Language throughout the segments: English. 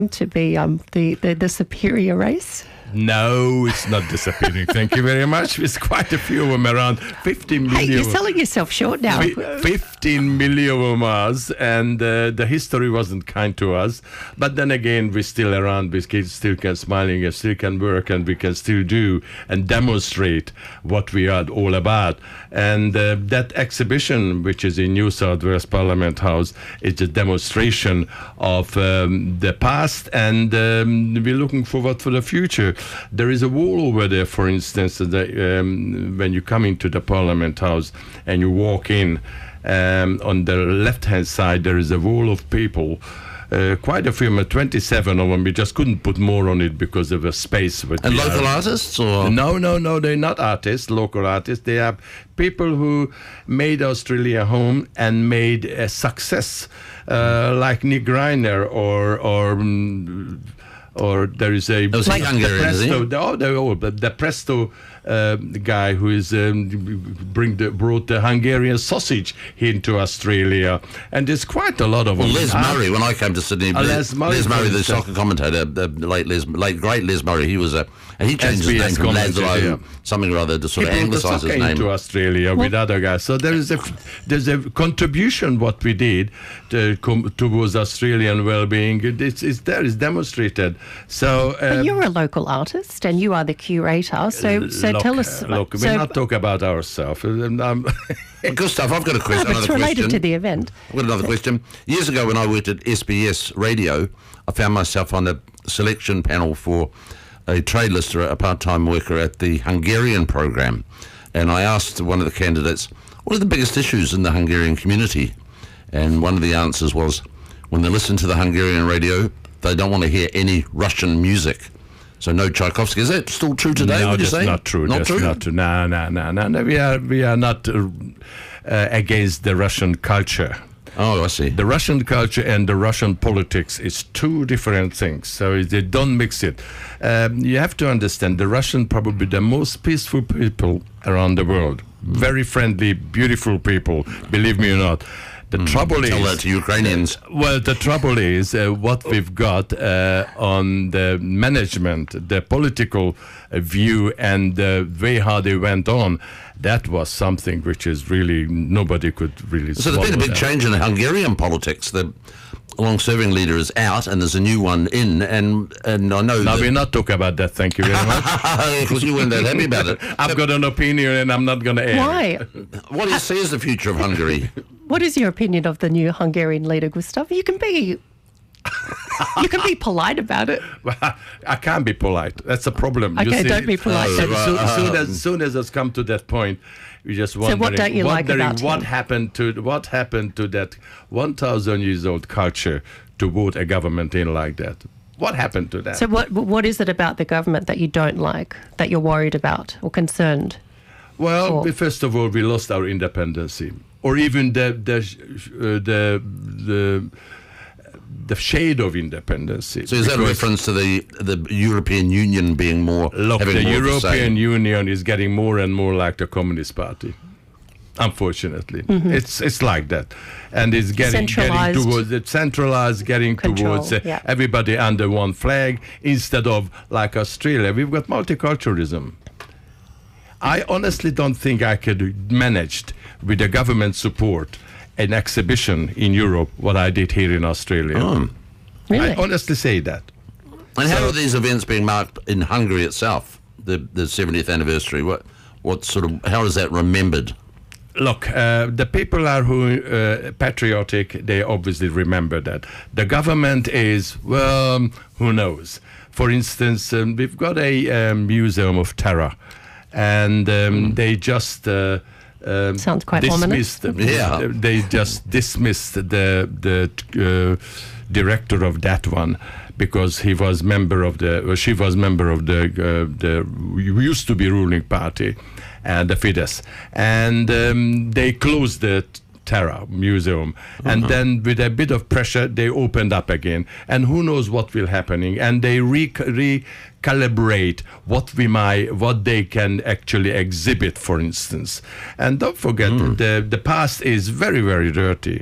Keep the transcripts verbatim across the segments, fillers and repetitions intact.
to be um, the, the, the superior race? No, it's not disappearing. Thank you very much. There's quite a few of them around. fifteen million. Hey, you're selling yourself short now. fifteen million of us, and uh, the history wasn't kind to us. But then again, we're still around. We still can smiling, we still can work, and we can still do and demonstrate what we are all about. And uh, that exhibition, which is in New South Wales Parliament House, is a demonstration of um, the past, and um, we're looking forward for the future. There is a wall over there, for instance, that, um, when you come into the Parliament House and you walk in, um, on the left-hand side there is a wall of people, uh, quite a few, twenty-seven of them. We just couldn't put more on it because of the space. And local are, artists? Or? No, no, no, they're not artists, local artists. They are people who made Australia home and made a success, uh, like Nick Greiner or... or um, Or there is a oh, like Hungarian, Presto, the, oh, the, oh, the Presto uh, guy who is um, bring the, brought the Hungarian sausage into Australia, and there's quite a lot of well, them. Les Murray, when I came to Sydney, uh, Les, Murray, Les Murray, the soccer commentator, the late Les, late great Les Murray, he was a, and he changed his name from Laszlo, yeah. something or other, to sort he of anglicise his name to Australia well, with other guys. So there is a there's a contribution what we did to, com, towards Australian well-being. It's, it's there, it's demonstrated. So, um, but you're a local artist and you are the curator. So, so look, tell us. Uh, look, so, we're not talking about ourselves. Um, Gustav, I've got a question. No, it's another related question. to the event. I've got another question. Years ago, when I worked at S B S Radio, I found myself on a selection panel for a trade lister, a part-time worker at the Hungarian program, and I asked one of the candidates, "What are the biggest issues in the Hungarian community?" And one of the answers was, when they listen to the Hungarian radio, they don't want to hear any Russian music. So no Tchaikovsky. Is that still true today? No, would you that's say? not true. Not that's true. Not true. No, no, no, no, no. We are we are not uh, uh, against the Russian culture. Oh, I see. The Russian culture and the Russian politics is two different things. So they don't mix it. Um, you have to understand, the Russian probably the most peaceful people around the world. Very friendly, beautiful people. Believe me or not. The mm, trouble tell is... that to Ukrainians. Well, the trouble is uh, what we've got uh, on the management, the political uh, view and the way how they went on. That was something which is really, nobody could really So there's been a big that. change in Hungarian politics. The long-serving leader is out and there's a new one in, and and I know... No, we're not talking about that, thank you very much. Because you weren't that happy about it. I've got an opinion and I'm not going to air Why? it. What do you see as the future of Hungary? What is your opinion of the new Hungarian leader, Gustav? You can be... you can be polite about it. I can't be polite. That's a problem. Okay, you see, don't be polite. Uh, then. so, uh, soon as soon as it's come to that point, we just wondering. So what don't you like wondering about what him? happened to what happened to that one thousand years old culture to vote a government in like that. What happened to that? So what what is it about the government that you don't like, that you're worried about or concerned? Well, for? we, first of all, we lost our independence, or even the the uh, the the. the shade of independence. So is that a reference to the the European Union being more... Look, having the more European Union is getting more and more like the Communist Party. Unfortunately. Mm-hmm. It's it's like that. And it's getting, getting towards it, centralized, getting control, towards uh, yeah. everybody under one flag instead of like Australia. We've got multiculturalism. I honestly don't think I could manage with the government support an exhibition in Europe, what I did here in Australia. Oh. Really? I honestly say that. And so, how are these events being marked in Hungary itself? The the seventieth anniversary. What what sort of how is that remembered? Look, uh, the people are who uh, patriotic. They obviously remember that. The government is well, um, who knows? For instance, um, we've got a um, museum of terror, and um, mm. they just. Uh, Um, Sounds quite dismissed ominous. Yeah. They just dismissed the the uh, director of that one because he was member of the well, she was member of the uh, the used to be ruling party, and the Fidesz, and um, they closed the Terra Museum, uh-huh. and then with a bit of pressure they opened up again, and who knows what will happening, and they re- recalibrate what we might what they can actually exhibit, for instance. And don't forget mm. the the past is very very dirty.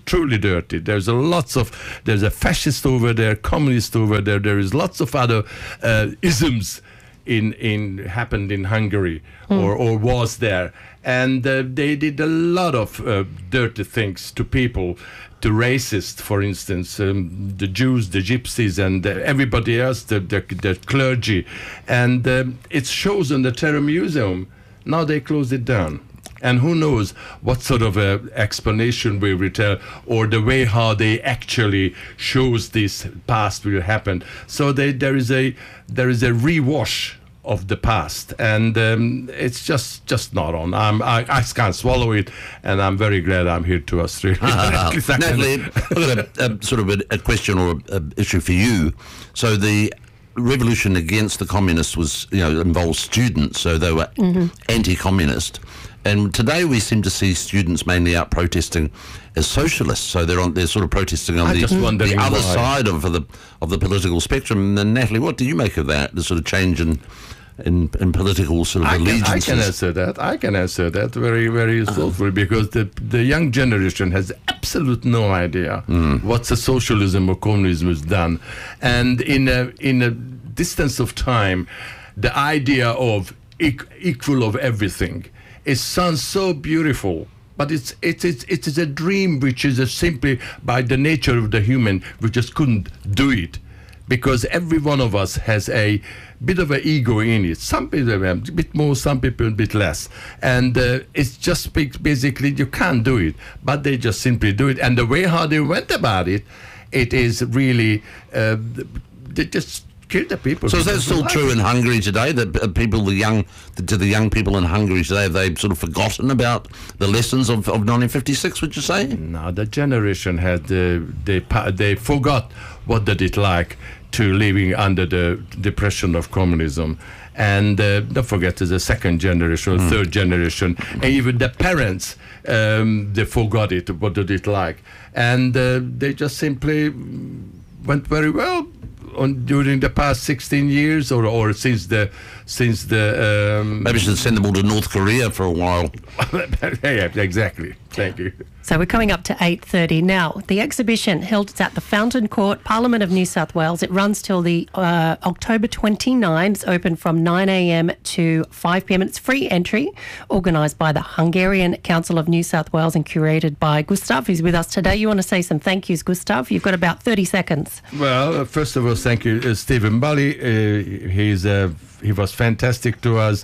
truly dirty. There's a lots of, there's a fascist over there, communist over there. There is lots of other uh, isms in in happened in Hungary or, or was there. And uh, they did a lot of uh, dirty things to people, to racists, for instance, um, the Jews, the Gypsies, and uh, everybody else, the, the, the clergy. And um, it shows in the Terror Museum. Now they closed it down. And who knows what sort of a explanation we will tell, or the way how they actually shows this past will happen. So they, there is a there is a rewash of the past, and um, it's just just not on. I'm, I I can't swallow it, and I'm very glad I'm here to Australia. Uh, Natalie, I've got a, a sort of a, a question or an issue for you. So the revolution against the communists was, you know, involved students, so they were mm-hmm. anti-communist. And today we seem to see students mainly out protesting as socialists. So they're on, they're sort of protesting on I the, just the other why. side of the of the political spectrum. And Natalie, what do you make of that? The sort of change in in, in political sort of I can, allegiances. I can answer that. I can answer that very, very thoughtfully, because the the young generation has absolute no idea mm. what the socialism or communism has done, and in a in a distance of time, the idea of e- equal of everything. It sounds so beautiful, but it's it is it is a dream which is a simply by the nature of the human. We just couldn't do it, because every one of us has a bit of an ego in it. Some people have a bit more, some people a bit less, and uh, it's just basically you can't do it, but they just simply do it. And the way how they went about it, it is really uh, they just. Kill the people. So is that still true in Hungary today? That uh, people, the young, to the young people in Hungary today, have they sort of forgotten about the lessons of, of nineteen fifty-six? Would you say? No, the generation had uh, they they forgot what did it like to living under the depression of communism. And uh, don't forget, there's a second generation, mm. third generation, and even the parents, um, they forgot it. What did it like? And uh, they just simply went very well. On, during the past sixteen years, or, or since the since the um, maybe we should send them all to North Korea for a while. Yeah, exactly. Thank you. So we're coming up to eight thirty now. The exhibition held at the Fountain Court, Parliament of New South Wales. It runs till the uh, October twenty-ninth. It's open from nine a.m. to five p.m. and it's free entry, organised by the Hungarian Council of New South Wales and curated by Gustav, who's with us today. You want to say some thank yous, Gustav? You've got about thirty seconds. Well, uh, first of all, thank you, uh, Stephen Bully. Uh, he's uh, he was fantastic to us.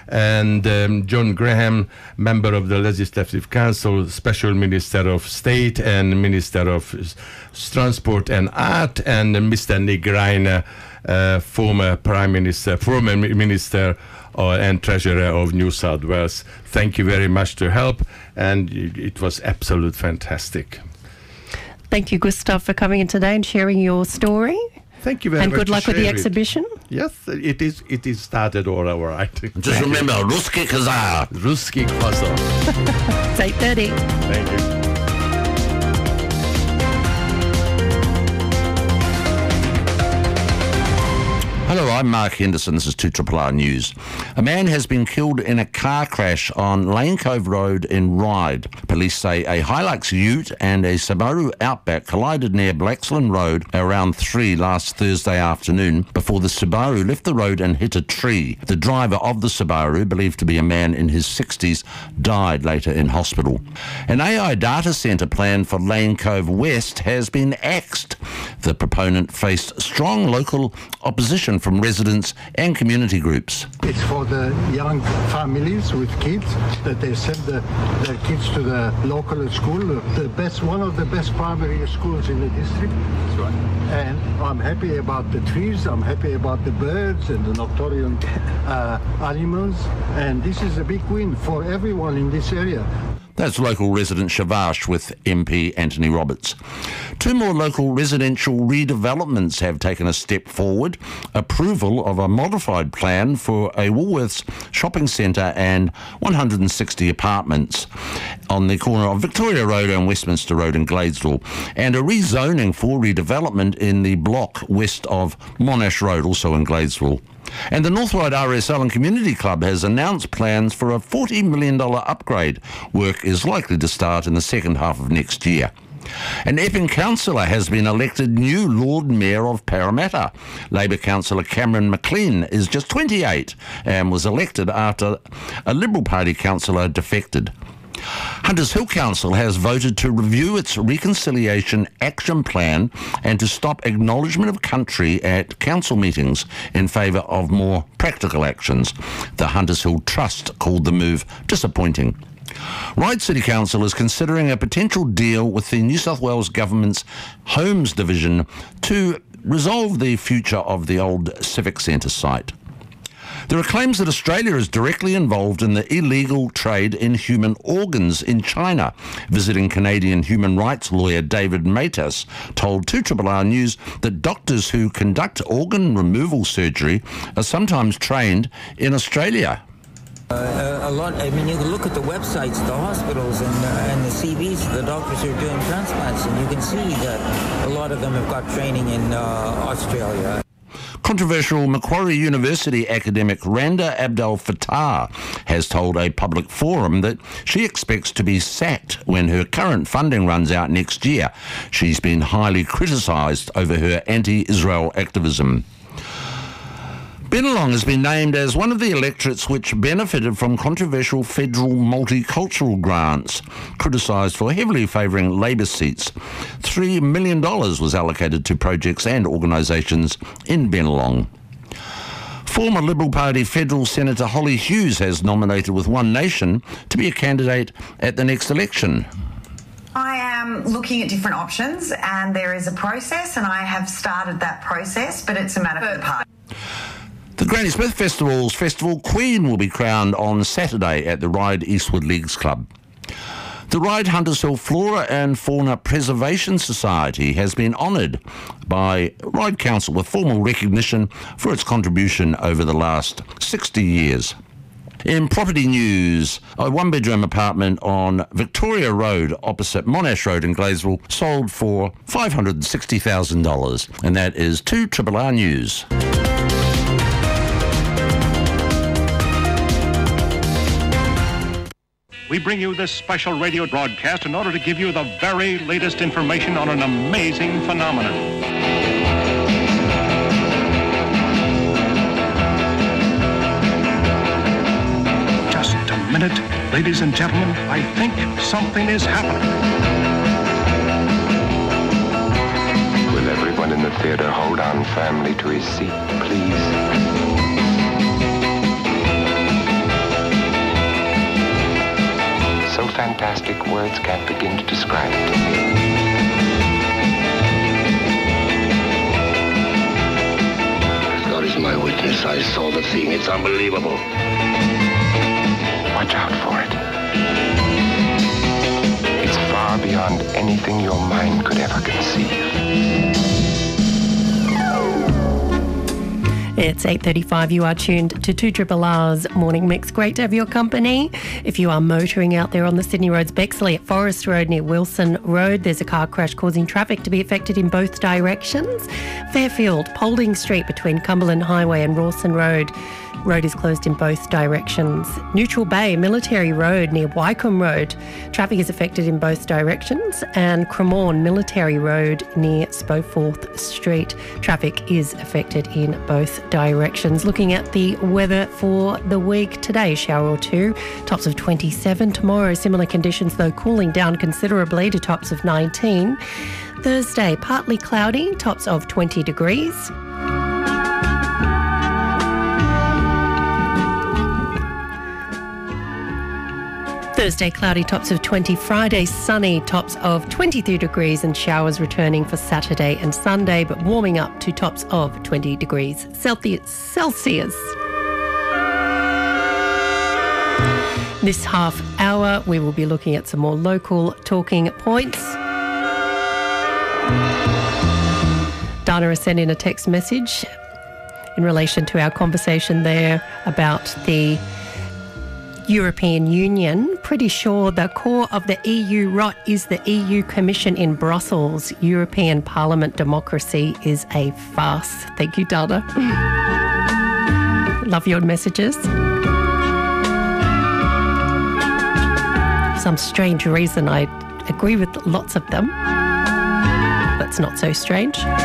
And um, John Graham, member of the Legislative Council, Special Minister of State and Minister of Transport and Art, and Mister Nick Greiner, uh, former Prime Minister, former Minister uh, and Treasurer of New South Wales. Thank you very much to help, and it was absolute fantastic. Thank you, Gustav, for coming in today and sharing your story. Thank you very and much. And good luck with the it. exhibition. Yes, it is. It is started all all right. Just remember, Ruski Kazar. Ruski Kazar. It's eight thirty. Thank you. Hello, I'm Mark Henderson. This is two R R News. A man has been killed in a car crash on Lane Cove Road in Ryde. Police say a Hilux Ute and a Subaru Outback collided near Blaxland Road around three last Thursday afternoon before the Subaru left the road and hit a tree. The driver of the Subaru, believed to be a man in his sixties, died later in hospital. An A I data centre plan for Lane Cove West has been axed. The proponent faced strong local opposition from residents and community groups. It's for the young families with kids that they send the, their kids to the local school, the best, one of the best primary schools in the district. That's right. And I'm happy about the trees, I'm happy about the birds and the nocturnal uh, animals, and this is a big win for everyone in this area. That's local resident Shavash with M P Anthony Roberts. Two more local residential redevelopments have taken a step forward. Approval of a modified plan for a Woolworths shopping centre and one hundred sixty apartments on the corner of Victoria Road and Westminster Road in Gladesville, and a rezoning for redevelopment in the block west of Monash Road, also in Gladesville. And the North Ryde R S L and Community Club has announced plans for a forty million dollars upgrade. Work is likely to start in the second half of next year. An Epping councillor has been elected new Lord Mayor of Parramatta. Labor councillor Cameron McLean is just twenty-eight and was elected after a Liberal Party councillor defected. Hunters Hill Council has voted to review its Reconciliation Action Plan and to stop acknowledgement of country at council meetings in favour of more practical actions. The Hunters Hill Trust called the move disappointing. Ryde City Council is considering a potential deal with the New South Wales Government's Homes Division to resolve the future of the old Civic Centre site. There are claims that Australia is directly involved in the illegal trade in human organs in China. Visiting Canadian human rights lawyer David Matas told two R R R News that doctors who conduct organ removal surgery are sometimes trained in Australia. Uh, a lot. I mean, you can look at the websites, the hospitals, and uh, and the C Vs of the doctors who are doing transplants, and you can see that a lot of them have got training in uh, Australia. Controversial Macquarie University academic Randa Abdel Fattah has told a public forum that she expects to be sacked when her current funding runs out next year. She's been highly criticised over her anti-Israel activism. Bennelong has been named as one of the electorates which benefited from controversial federal multicultural grants, criticised for heavily favouring Labor seats. three million dollars was allocated to projects and organisations in Bennelong. Former Liberal Party Federal Senator Holly Hughes has nominated with One Nation to be a candidate at the next election. I am looking at different options, and there is a process, and I have started that process, but it's a matter for the party. The Granny Smith Festival's Festival Queen will be crowned on Saturday at the Ryde Eastwood Leagues Club. The Ryde Hunters Hill Flora and Fauna Preservation Society has been honoured by Ryde Council with formal recognition for its contribution over the last sixty years. In property news, a one-bedroom apartment on Victoria Road opposite Monash Road in Gladesville sold for five hundred sixty thousand dollars, and that is two R R R News. We bring you this special radio broadcast in order to give you the very latest information on an amazing phenomenon. Just a minute, ladies and gentlemen, I think something is happening. Will everyone in the theater hold on firmly to his seat, please? So fantastic words can't begin to describe it. God is my witness, I saw the thing, it's unbelievable. Watch out for it. It's far beyond anything your mind could ever conceive. It's eight thirty-five. You are tuned to two R R R's Morning Mix. Great to have your company. If you are motoring out there on the Sydney roads, Bexley at Forest Road near Wilson Road, there's a car crash causing traffic to be affected in both directions. Fairfield, Paulding Street between Cumberland Highway and Rawson Road. Road is closed in both directions. Neutral Bay, Military Road near Wycombe Road. Traffic is affected in both directions. And Cremorne, Military Road near Spoforth Street. Traffic is affected in both directions. Looking at the weather for the week today, shower or two, tops of twenty-seven. Tomorrow, similar conditions, though cooling down considerably to tops of nineteen. Thursday, partly cloudy, tops of twenty degrees. Thursday, cloudy, tops of twenty. Friday, sunny, tops of twenty-three degrees, and showers returning for Saturday and Sunday, but warming up to tops of twenty degrees Celsius. This half hour, we will be looking at some more local talking points. Dana has sent in a text message in relation to our conversation there about the European Union. Pretty sure the core of the E U rot is the E U Commission in Brussels. European Parliament democracy is a farce. Thank you, Dana. Love your messages. For some strange reason, I agree with lots of them. That's not so strange.